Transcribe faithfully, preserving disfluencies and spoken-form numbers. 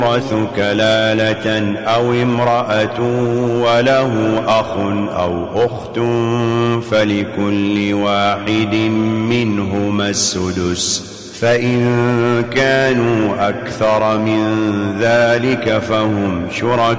كلالة أو امرأة وله أخ أو أخت فلكل واحد منهما السدس، فإن كانوا أكثر من ذلك فهم شركاء